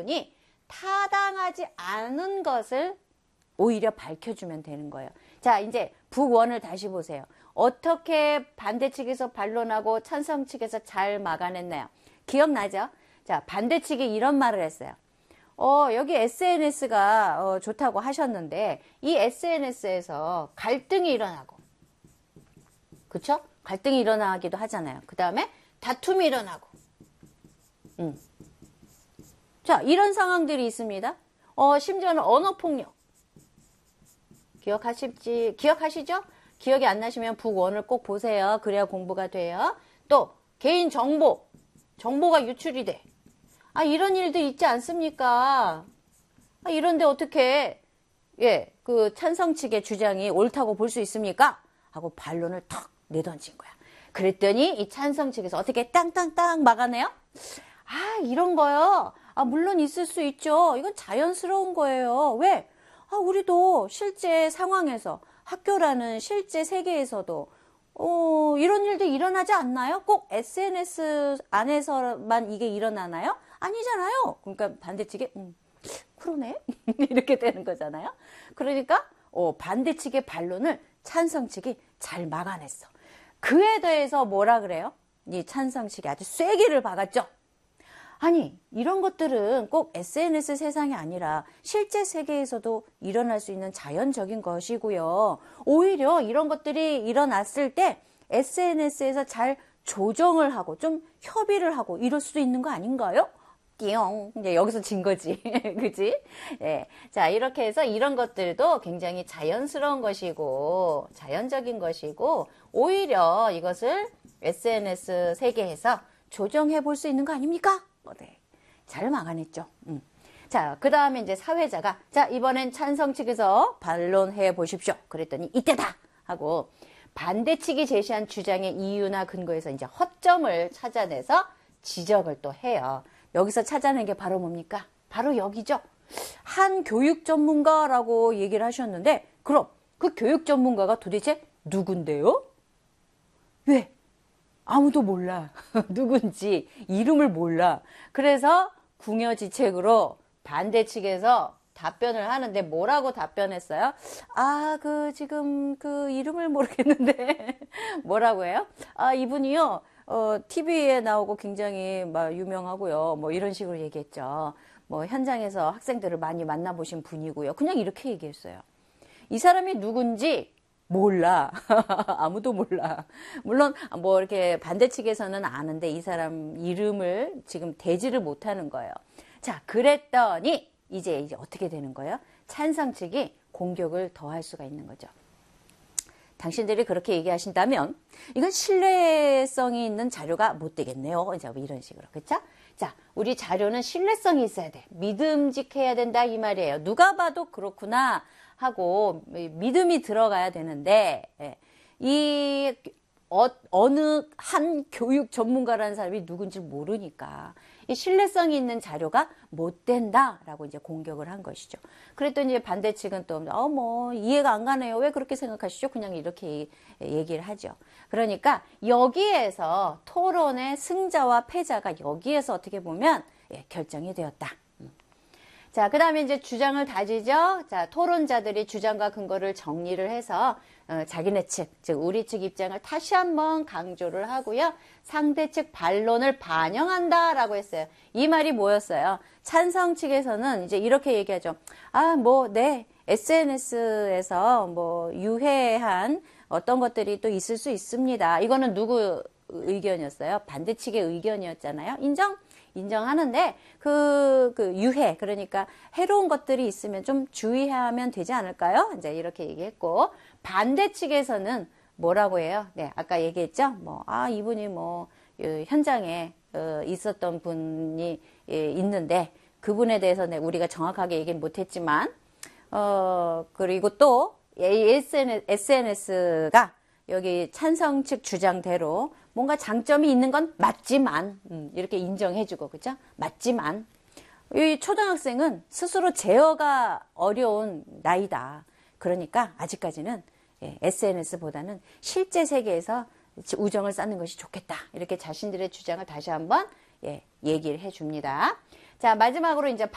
그랬더니 타당하지 않은 것을 오히려 밝혀주면 되는 거예요. 자, 이제 북원을 다시 보세요. 어떻게 반대 측에서 반론하고 찬성 측에서 잘 막아냈나요? 기억나죠? 자, 반대 측이 이런 말을 했어요. 여기 SNS가 좋다고 하셨는데 이 SNS에서 갈등이 일어나고, 그쵸? 갈등이 일어나기도 하잖아요. 그 다음에 다툼이 일어나고, 자, 이런 상황들이 있습니다. 심지어는 언어폭력. 기억하시죠? 기억이 안 나시면 북원을 꼭 보세요. 그래야 공부가 돼요. 또, 개인 정보가 유출이 돼. 이런 일들 있지 않습니까? 이런데 어떻게, 그 찬성 측의 주장이 옳다고 볼 수 있습니까? 하고 반론을 탁 내던진 거야. 그랬더니 이 찬성 측에서 어떻게 땅땅땅 막아내요? 이런 거요. 물론 있을 수 있죠. 이건 자연스러운 거예요. 왜? 우리도 실제 상황에서, 학교라는 실제 세계에서도 이런 일도 일어나지 않나요? 꼭 SNS 안에서만 이게 일어나나요? 아니잖아요. 그러니까 반대 측에 그러네? 이렇게 되는 거잖아요. 그러니까 반대 측의 반론을 찬성 측이 잘 막아냈어. 그에 대해서 뭐라 그래요? 이 찬성 측이 아주 쐐기를 박았죠. 이런 것들은 꼭 SNS 세상이 아니라 실제 세계에서도 일어날 수 있는 자연적인 것이고요. 오히려 이런 것들이 일어났을 때 SNS에서 잘 조정을 하고 좀 협의를 하고 이럴 수도 있는 거 아닌가요? 띠용. 이제 여기서 진 거지. 그지? 자, 이렇게 해서 이런 것들도 굉장히 자연스러운 것이고, 자연적인 것이고, 오히려 이것을 SNS 세계에서 조정해 볼 수 있는 거 아닙니까? 잘 막아냈죠. 자, 그 다음에 이제 사회자가, 자, 이번엔 찬성 측에서 반론해 보십시오. 그랬더니 이때다! 하고, 반대 측이 제시한 주장의 이유나 근거에서 이제 허점을 찾아내서 지적을 또 해요. 여기서 찾아낸 게 바로 뭡니까? 바로 여기죠. 한 교육 전문가라고 얘기를 하셨는데, 그럼 그 교육 전문가가 도대체 누군데요? 왜? 아무도 몰라. 누군지 이름을 몰라. 그래서 궁여지책으로 반대 측에서 답변을 하는데 뭐라고 답변했어요? 지금 그 이름을 모르겠는데 뭐라고 해요? 이분이요. TV에 나오고 굉장히 막 유명하고요. 뭐 이런 식으로 얘기했죠. 뭐 현장에서 학생들을 많이 만나보신 분이고요. 그냥 이렇게 얘기했어요. 이 사람이 누군지 몰라. 아무도 몰라. 물론 뭐 이렇게 반대 측에서는 아는데 이 사람 이름을 지금 대지를 못하는 거예요. 자, 그랬더니 이제 어떻게 되는 거예요? 찬성 측이 공격을 더할 수가 있는 거죠. 당신들이 그렇게 얘기하신다면 이건 신뢰성이 있는 자료가 못 되겠네요. 이제 뭐 이런 식으로. 그렇죠? 자, 우리 자료는 신뢰성이 있어야 돼. 믿음직해야 된다 이 말이에요. 누가 봐도 그렇구나 하고 믿음이 들어가야 되는데 어느 한 교육 전문가라는 사람이 누군지 모르니까 이 신뢰성이 있는 자료가 못 된다라고 이제 공격을 한 것이죠. 그랬더니 이제 반대 측은 또 뭐 이해가 안 가네요. 왜 그렇게 생각하시죠? 그냥 이렇게 얘기를 하죠. 그러니까 여기에서 토론의 승자와 패자가 여기에서 어떻게 보면 결정이 되었다. 자, 그 다음에 이제 주장을 다지죠. 자, 토론자들이 주장과 근거를 정리를 해서 자기네 측, 즉 우리 측 입장을 다시 한번 강조를 하고요. 상대 측 반론을 반영한다라고 했어요. 이 말이 뭐였어요? 찬성 측에서는 이제 이렇게 얘기하죠. SNS에서 뭐 유해한 어떤 것들이 또 있을 수 있습니다. 이거는 누구 의견이었어요? 반대 측의 의견이었잖아요. 인정하는데 그 유해, 그러니까 해로운 것들이 있으면 좀 주의하면 되지 않을까요? 이제 이렇게 얘기했고, 반대 측에서는 뭐라고 해요? 네, 아까 얘기했죠? 이분이 현장에 있었던 분이 있는데 그분에 대해서 우리가 정확하게 얘기는 못했지만 그리고 또 SNS가 여기 찬성 측 주장대로 뭔가 장점이 있는 건 맞지만 이렇게 인정해주고, 그죠? 맞지만 이 초등학생은 스스로 제어가 어려운 나이다. 그러니까 아직까지는 SNS보다는 실제 세계에서 우정을 쌓는 것이 좋겠다. 이렇게 자신들의 주장을 다시 한번 얘기를 해줍니다. 자, 마지막으로 이제